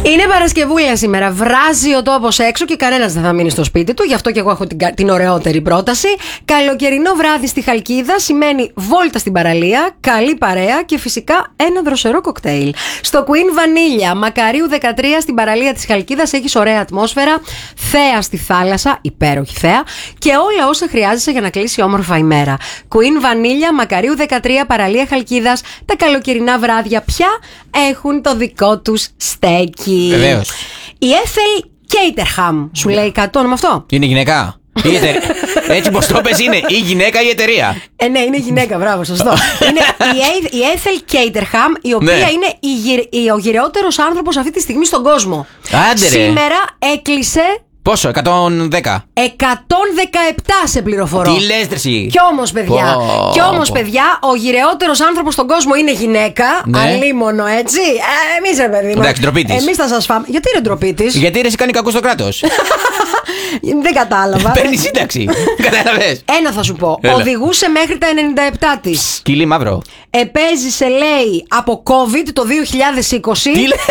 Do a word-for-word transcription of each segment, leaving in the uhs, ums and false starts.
Είναι Παρασκευούλα σήμερα. Βράζει ο τόπος έξω και κανένας δεν θα μείνει στο σπίτι του. Γι' αυτό και εγώ έχω την, την ωραιότερη πρόταση. Καλοκαιρινό βράδυ στη Χαλκίδα σημαίνει βόλτα στην παραλία, καλή παρέα και φυσικά ένα δροσερό κοκτέιλ. Στο Queen Vanilla, Μακαρίου δεκατρία στην παραλία της Χαλκίδας, έχεις ωραία ατμόσφαιρα, θέα στη θάλασσα, υπέροχη θέα και όλα όσα χρειάζεσαι για να κλείσει όμορφα ημέρα. Queen Vanilla, Μακαρίου δεκατρία, παραλία Χαλκίδας. Τα καλοκαιρινά βράδια πια έχουν το δικό τους στέκι. Βεβαίως. Η Ethel Caterham, σου λέει κάτι το όνομα αυτό? Είναι γυναίκα. Η εταιρεία. Έτσι πως το πες, είναι η γυναίκα ή η εταιρεία? Ε, ναι, είναι γυναίκα, μπράβο, σωστό. Είναι η, η Ethel Caterham, η οποία ναι. είναι η, η, ο γυρεότερος άνθρωπος αυτή τη στιγμή στον κόσμο. Άντε ρε. Σήμερα έκλεισε. Πόσο, εκατόν δέκα? εκατόν δεκαεπτά σε πληροφορώ. Τι λες, τρεσί? Κι όμως, παιδιά, oh, κι όμως, oh. παιδιά, ο γυρεότερος άνθρωπος στον κόσμο είναι γυναίκα. Ναι. Αλίμονο, έτσι. Ε, εμείς, ρε παιδί μου. Εντάξει, ντροπή της. Εμείς θα σας φάμε. Γιατί είναι ντροπή της? Γιατί ρε, κάνει κακό στο κράτος. Δεν κατάλαβα. Παίρνει σύνταξη. Κατάλαβες. Ένα θα σου πω. Έλα. Οδηγούσε μέχρι τα ενενήντα επτά της. Σκυλί μαύρο. Επέζησε, λέει, από COVID το δύο χιλιάδες είκοσι. Τι λες?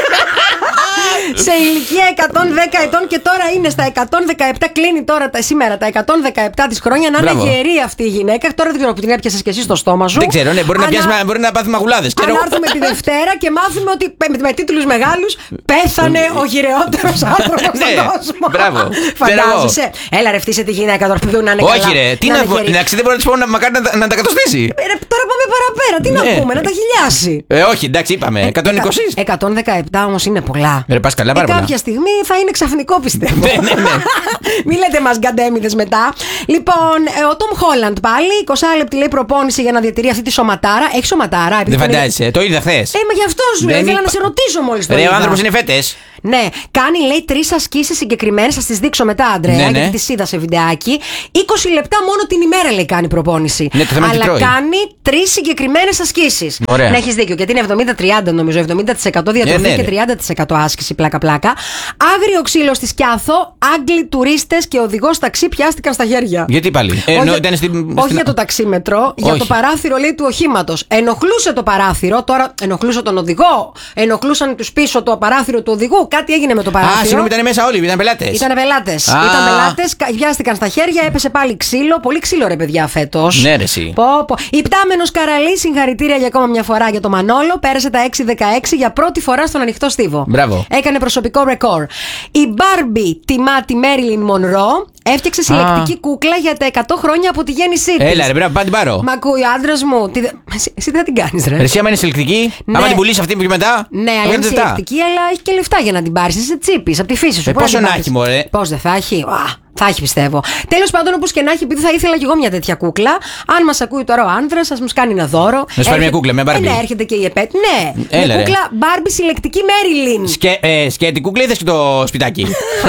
Σε ηλικία εκατόν δέκα ετών και τώρα είναι στα εκατόν δεκαεπτά. Κλείνει τώρα τα, σήμερα τα εκατόν δεκαεπτά της χρόνια. Να είναι γερή αυτή η γυναίκα. Τώρα δεν ξέρω που την έπιασες και εσύ στο στόμα σου. Δεν ξέρω, ναι, μπορεί, Ανα... να, πιάσει, μπορεί να πάθει μαγουλάδες. Αν έρθουμε τη Δευτέρα και μάθουμε ότι με, με τίτλους μεγάλους πέθανε ο γυρεότερος άνθρωπος στον κόσμο. Μπράβο. Φαντάζεσαι. Έλα ρε, φτύσε τη γυναίκα τώρα που να είναι καλά. Όχι ρε, τι να πω. Δεν μπορεί να τη πω μακάρι να τα κατοστήσει. Τώρα πάμε παραπέρα. Τι να πούμε, να τα χιλιάσει. Όχι, εντάξει, είπαμε. εκατόν είκοσι. εκατόν δεκαεπτά όμως είναι πολλά. Καλά, ε, κάποια στιγμή θα είναι ξαφνικό, πιστεύω. Ναι, ναι, ναι. Μην λέτε μας γκαντέμιδες μετά. Λοιπόν, ο Τόμ Χόλαντ πάλι, είκοσι λεπτή λέει προπόνηση για να διατηρεί αυτή τη σωματάρα. Έχει σωματάρα. Δεν φαντάζεσαι, είναι... το είδα χθες. Ε, μα γι' αυτό σου λέει, ήθελα να σε ρωτήσω μόλις το είδα. Ρε, ο άνθρωπος είναι φέτες. Ναι, κάνει λέει τρεις ασκήσεις συγκεκριμένες. Θα τις δείξω μετά, Αντρέα, ναι, ναι. γιατί τις είδα σε βιντεάκι. είκοσι λεπτά μόνο την ημέρα λέει κάνει προπόνηση. Ναι, το θέμα αλλά κάνει τρεις συγκεκριμένες ασκήσεις. Ωραία. Να έχεις δίκιο, γιατί είναι εβδομήντα τριάντα νομίζω. εβδομήντα τοις εκατό διατροφή ναι, ναι, ναι. και τριάντα τοις εκατό άσκηση, πλάκα-πλάκα. Άγριο ξύλο στη Σκιάθο, Άγγλοι τουρίστες και οδηγός ταξί πιάστηκαν στα χέρια. Γιατί πάλι? Ε, όχι, νο, ήταν στην... όχι για το ταξίμετρο, όχι. για το παράθυρο λέει του οχήματος. Ενοχλούσε το παράθυρο, τώρα ενοχλούσε τον οδηγό, ενοχλούσαν τους πίσω το παράθυρο του οδηγού. Κάτι έγινε με το παράθυρο. Α, συγγνώμη, ήταν μέσα όλοι, ήταν πελάτες. Ήταν πελάτες. Ήταν πελάτες, βιάστηκαν στα χέρια, έπεσε πάλι ξύλο. Πολύ ξύλο, ρε παιδιά, φέτος. Ναι, ρε, εσύ. Πω, πω. Υπτάμενος Καραλής, συγχαρητήρια για ακόμα μια φορά για το Μανόλο. Πέρασε τα έξι δεκαέξι για πρώτη φορά στον ανοιχτό στίβο. Μπράβο. Έκανε προσωπικό ρεκόρ. Η Μπάρμπι τιμά τη Μέριλιν Μονρό. Έφτιαξε συλλεκτική κούκλα για τα εκατό χρόνια από τη γέννησή της. Έλα, ρε, πρέπει να την πάρω. Μ' ακούει ο άντρας μου. Τι... Εσύ, εσύ δεν την κάνεις, ρε. Εσύ, άμα είναι συλλεκτική, ναι. άμα την πουλήσει αυτή που μετά. Ναι, αλλά είναι συλλεκτική, αλλά έχει και λεφτά για να την πάρεις. Είσαι τσίπης, από τη φύση σου. Ε, πόσο να έχει, μωρέ. Πώς δεν θα έχει. Θα έχει, πιστεύω. Τέλος πάντων, όπως και να έχει, επειδή θα ήθελα κι εγώ μια τέτοια κούκλα. Αν μας ακούει τώρα ο άνδρας, σας μας κάνει ένα δώρο. Να σου πάρει μια κούκλα, με Μπάρμπι. Ναι, έρχεται και η επέτ. Ναι, μια κούκλα Μπάρμπι συλλεκτική Μέριλιν. Σκε, ε, σκέτη κούκλα, είδες και το σπιτάκι.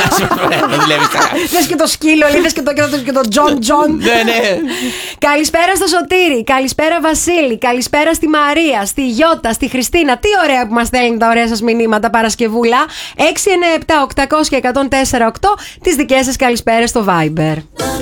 Είδες και το σκύλο, είδες και το, και το Τζον Τζον. Ναι, ναι. Καλησπέρα στο Σωτήρι, καλησπέρα Βασίλη, καλησπέρα στη Μαρία, στη Γιώτα, στη Χριστίνα. Τι ωραία που μας στέλνουν τα ωραία σας μηνύματα Παρασκευούλα. έξι εννιά επτά οκτακόσια εκατόν τέσσερα οκτώ τις δικές σας καλησπέρες στο Viber.